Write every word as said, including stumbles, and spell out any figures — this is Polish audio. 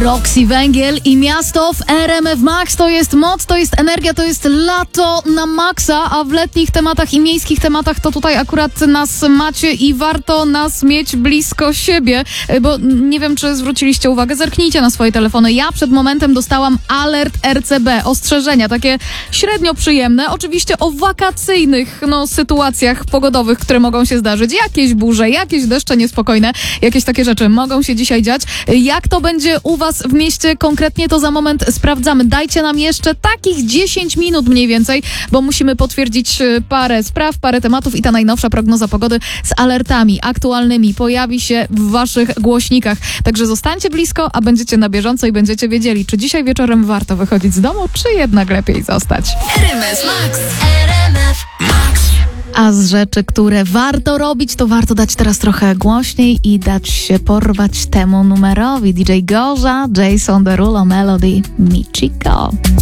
Roxy Węgiel i miasto w R M F Max. To jest moc, to jest energia, to jest lato na maksa, a w letnich tematach i miejskich tematach to tutaj akurat nas macie i warto nas mieć blisko siebie, bo nie wiem, czy zwróciliście uwagę, zerknijcie na swoje telefony. Ja przed momentem dostałam alert R C B, ostrzeżenia, takie średnio przyjemne, oczywiście o wakacyjnych no, sytuacjach pogodowych, które mogą się zdarzyć. Jakieś burze, jakieś deszcze niespokojne, jakieś takie rzeczy mogą się dzisiaj dziać. Jak to będzie u was w mieście konkretnie, to za moment sprawdzamy. Dajcie nam jeszcze takich dziesięć minut mniej więcej, bo musimy potwierdzić parę spraw, parę tematów i ta najnowsza prognoza pogody z alertami aktualnymi pojawi się w waszych głośnikach. Także zostańcie blisko, a będziecie na bieżąco i będziecie wiedzieli, czy dzisiaj wieczorem warto wychodzić z domu, czy jednak lepiej zostać. R M F Max. R M F Max. A z rzeczy, które warto robić, to warto dać teraz trochę głośniej i dać się porwać temu numerowi. D J Gorza, Jason Derulo, Melody, Michiko.